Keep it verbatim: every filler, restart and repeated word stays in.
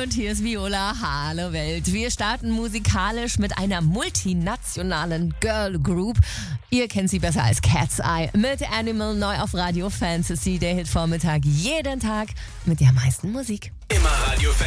und hier ist Viola. Hallo Welt. Wir starten musikalisch mit einer multinationalen Girl Group. Ihr kennt sie besser als Cat's Eye. Mit Animal neu auf Radio Fantasy. Der Hitvormittag jeden Tag mit der meisten Musik. Immer Radio Fantasy.